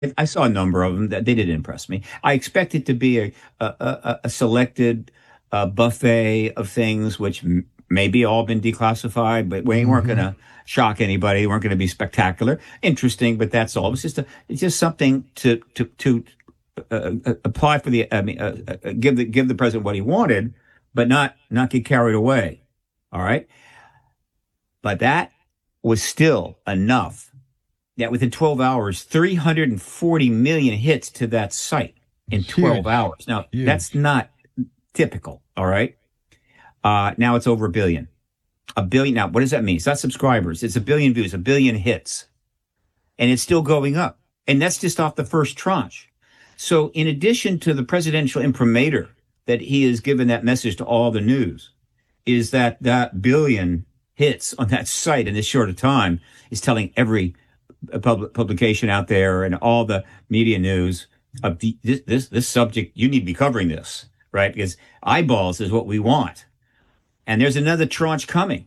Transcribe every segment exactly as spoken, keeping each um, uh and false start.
I saw a number of them that they didn't impress me. I expect it to be a a, a, a selected uh, buffet of things, which m- maybe all been declassified, but we weren't going Hmm. to shock anybody. They weren't going to be spectacular, interesting, but that's all. It's just a, it's just something to to to uh, uh, apply for the. I mean, uh, uh, give the give the president what he wanted, but not not get carried away. All right, but that was still enough that within twelve hours, three hundred forty million hits to that site in twelve Huge, hours. Now, that's huge. not typical. All right. Uh, now it's over a billion. A billion. Now, what does that mean? It's not subscribers. It's a billion views, a billion hits, and it's still going up. And that's just off the first tranche. So, in addition to the presidential imprimatur that he has given that message to all the news, is that that billion hits on that site in this short of time is telling every public publication out there and all the media news of the, this, this this subject. You need to be covering this, right? Because eyeballs is what we want, and there's another tranche coming,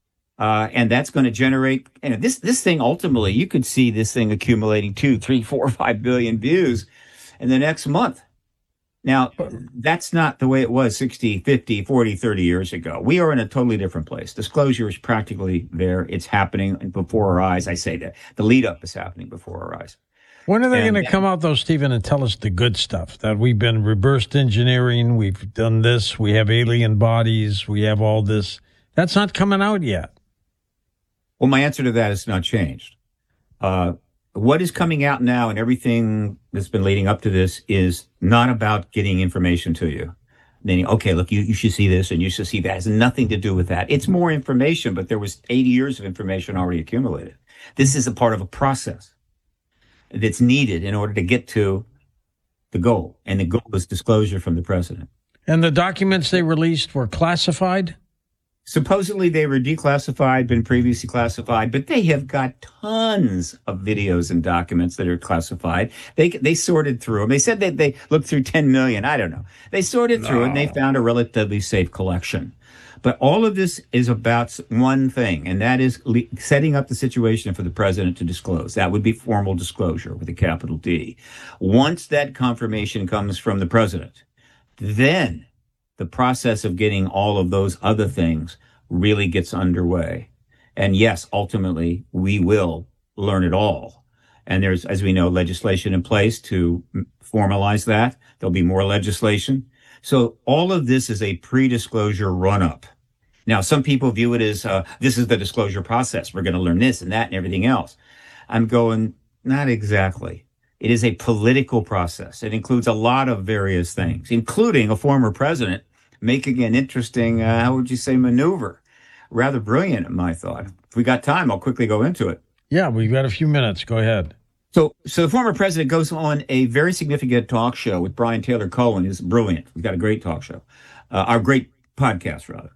uh, and that's going to generate. And this this thing ultimately, you could see this thing accumulating two, three, four, five billion views in the next month. Now, that's not the way it was sixty, fifty, forty, thirty years ago. We are in a totally different place. Disclosure is practically there. It's happening before our eyes. I say that the lead up is happening before our eyes. When are they going And to come out, though, Stephen, and tell us the good stuff? That we've been reversed engineering, we've done this, we have alien bodies, we have all this. That's not coming out yet. well, my answer to that has not changed. Uh, what is coming out now and everything that's been leading up to this is not about getting information to you. Then, okay, look, you, you should see this and you should see that. It has nothing to do with that. It's more information, but there was eighty years of information already accumulated. This is a part of a process that's needed in order to get to the goal. And the goal is disclosure from the president. And the documents they released were classified? Supposedly they were declassified, been previously classified, but they have got tons of videos and documents that are classified. They they sorted through them. They said that they looked through ten million. I don't know. They sorted through it and they No. found a relatively safe collection. But all of this is about one thing, and that is le- setting up the situation for the president to disclose. That would be formal disclosure with a capital D. Once that confirmation comes from the president, then the process of getting all of those other things really gets underway. And yes, ultimately, we will learn it all. And there's, as we know, legislation in place to formalize that. There'll be more legislation. So all of this is a pre-disclosure run-up. Now, some people view it as uh, this is the disclosure process. We're going to learn this and that and everything else. I'm going, not exactly. It is a political process. It includes a lot of various things, including a former president making an interesting, uh, how would you say, maneuver. Rather brilliant, in my thought. If we got time, I'll quickly go into it. Yeah, we've got a few minutes. Go ahead. So, so the former president goes on a very significant talk show with Brian Taylor Cohen. He's brilliant. We've got a great talk show, uh, our great podcast, rather.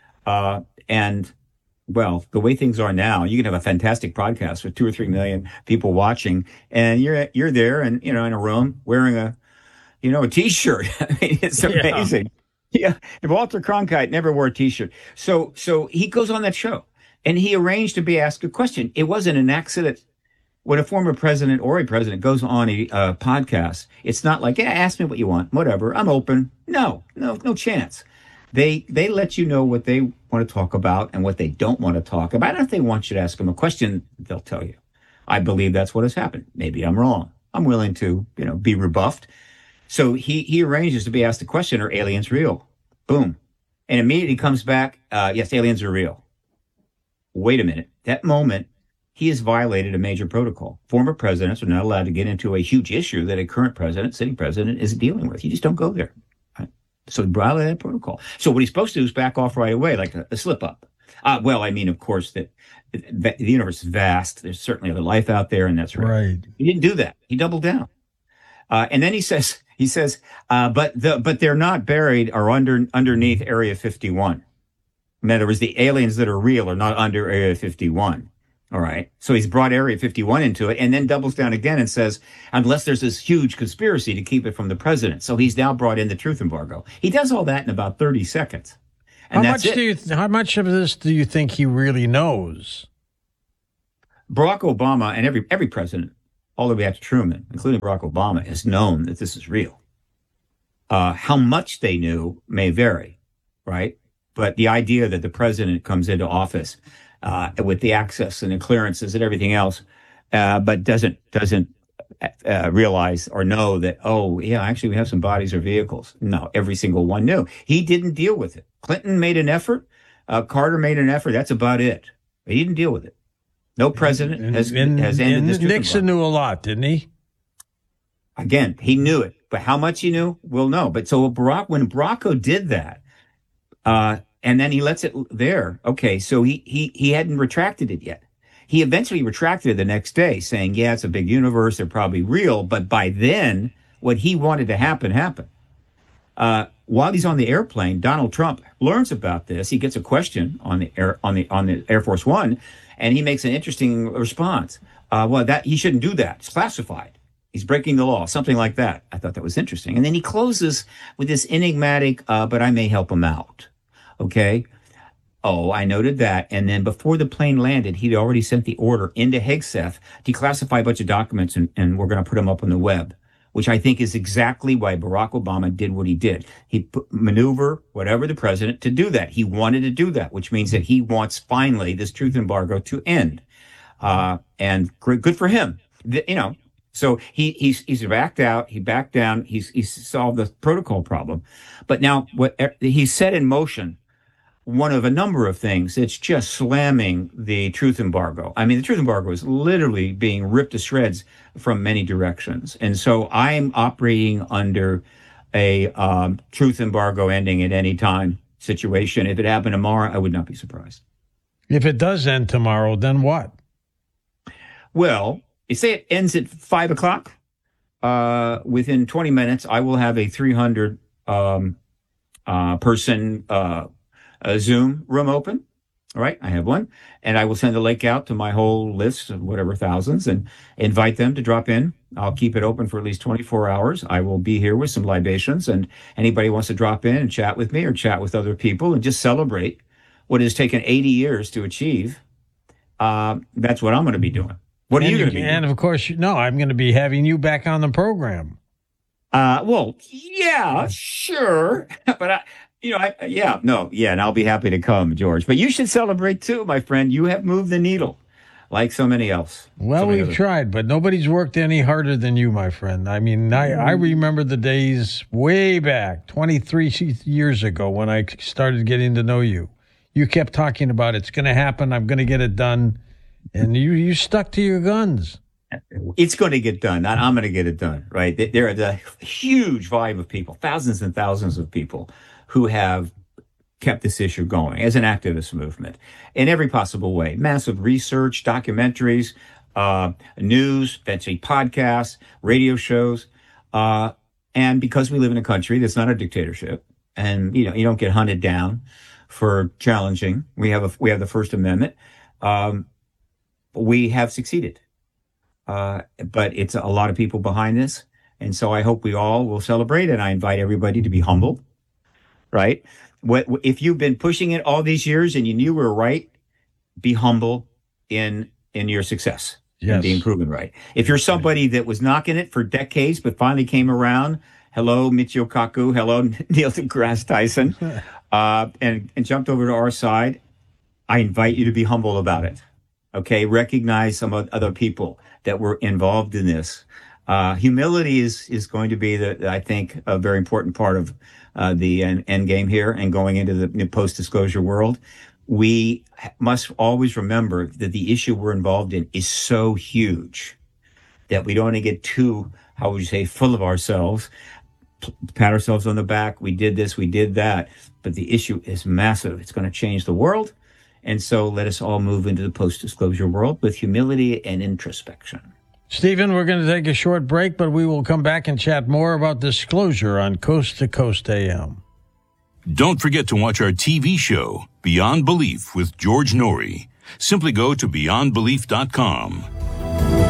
Uh, and well, the way things are now, you can have a fantastic podcast with two or three million people watching, and you're you're there, and you know, in a room wearing a, you know, a T-shirt. I mean, it's amazing. Yeah, yeah. Walter Cronkite never wore a T-shirt, so so he goes on that show, and he arranged to be asked a question. It wasn't an accident. When a former president or a president goes on a uh, podcast, it's not like, yeah, ask me what you want, whatever, I'm open. No, no, no chance. They they let you know what they want to talk about and what they don't want to talk about. And if they want you to ask them a question, they'll tell you. I believe that's what has happened. Maybe I'm wrong. I'm willing to, you know, be rebuffed. So he he arranges to be asked the question, are aliens real? Boom. And immediately comes back, uh, yes, aliens are real. Wait a minute. That moment, he has violated a major protocol. Former presidents are not allowed to get into a huge issue that a current president, sitting president, is dealing with. You just don't go there. Right? So he violated that protocol. So what he's supposed to do is back off right away, like a, a slip up. Uh, well, I mean, of course, that the universe is vast. There's certainly other life out there, and that's right. Right. He didn't do that. He doubled down. Uh, and then he says, he says, uh, but the but they're not buried or under underneath Area fifty-one. In other words, the aliens that are real are not under Area fifty-one. All right. So he's brought Area fifty-one into it and then doubles down again and says, unless there's this huge conspiracy to keep it from the president. So he's now brought in the truth embargo. He does all that in about thirty seconds. And How that's much it. do you? How much of this do you think he really knows? Barack Obama and every every president all the way up to Truman, including Barack Obama, has known that this is real. Uh, how much they knew may vary, right? But the idea that the president comes into office uh, with the access and the clearances and everything else, uh, but doesn't doesn't uh, realize or know that, oh, yeah, actually we have some bodies or vehicles. No, every single one knew. He didn't deal with it. Clinton made an effort. Uh, Carter made an effort. That's about it. But he didn't deal with it. No president and, has, and, has ended and this. Nixon knew a lot, didn't he? Again, he knew it. But how much he knew, we'll know. But so Barack, when Barack did that, uh, and then he lets it there. Okay, so he he he hadn't retracted it yet. He eventually retracted it the next day, saying, yeah, it's a big universe. They're probably real. But by then, what he wanted to happen, happened. Uh, while he's on the airplane, Donald Trump learns about this. He gets a question on the air on the on the Air Force One, and he makes an interesting response. Uh, well, that he shouldn't do that. It's classified. He's breaking the law, something like that. I thought that was interesting. And then he closes with this enigmatic, uh, but I may help him out. Okay. Oh, I noted that. And then before the plane landed, he'd already sent the order into Hegseth to declassify a bunch of documents, and, and we're going to put them up on the web, which I think is exactly why Barack Obama did what he did. He put, maneuver whatever the president to do that. He wanted to do that, which means that he wants finally this truth embargo to end. Uh, and good for him. The, you know, so he, he's, he's backed out. He backed down. He's, he's solved the protocol problem. But now what he set in motion, one of a number of things that's just slamming the truth embargo. I mean, the truth embargo is literally being ripped to shreds from many directions. And so I'm operating under a um, truth embargo ending at any time situation. If it happened tomorrow, I would not be surprised. If it does end tomorrow, then what? Well, you say it ends at five o'clock. Uh, within twenty minutes, I will have a three hundred um, uh, person uh, a Zoom room open. All right, I have one, and I will send a link out to my whole list of whatever thousands and invite them to drop in. I'll keep it open for at least twenty-four hours. I will be here with some libations, and anybody wants to drop in and chat with me or chat with other people and just celebrate what has taken eighty years to achieve. Uh, that's what I'm going to be doing. What are and you going to be And doing? of course, no, I'm going to be having you back on the program. Uh, well, yeah, sure, but I. You know, I, yeah, no, yeah, and I'll be happy to come, George. But you should celebrate too, my friend. You have moved the needle, like so many else. Well, so many we've others. tried, but nobody's worked any harder than you, my friend. I mean, I, I remember the days way back, twenty-three years ago, when I started getting to know you. You kept talking about it's going to happen, I'm going to get it done, and you, you stuck to your guns. It's going to get done. Not I'm going to get it done, right? There is a huge volume of people, thousands and thousands of people, who have kept this issue going as an activist movement in every possible way. Massive research, documentaries, uh, news, eventually podcasts, radio shows. Uh, and because we live in a country that's not a dictatorship, and, you know, you don't get hunted down for challenging. We have a, we have the First Amendment. Um, we have succeeded. Uh, but it's a lot of people behind this. And so I hope we all will celebrate, and I invite everybody to be humble. Right? What, if you've been pushing it all these years and you knew we were right, be humble in in your success. Yes. And being proven right. If you're somebody that was knocking it for decades but finally came around, hello Michio Kaku, hello Neil deGrasse Tyson, uh, and, and jumped over to our side, I invite you to be humble about it. Okay? Recognize some other people that were involved in this. Uh, humility is is going to be, the I think, a very important part of uh, the end, end game here and going into the new post-disclosure world. We must always remember that the issue we're involved in is so huge that we don't want to get too, how would you say, full of ourselves, pat ourselves on the back. We did this, we did that. But the issue is massive. It's going to change the world. And so let us all move into the post-disclosure world with humility and introspection. Stephen, we're going to take a short break, but we will come back and chat more about disclosure on Coast to Coast A M. Don't forget to watch our T V show, Beyond Belief with George Norrie. Simply go to beyond belief dot com.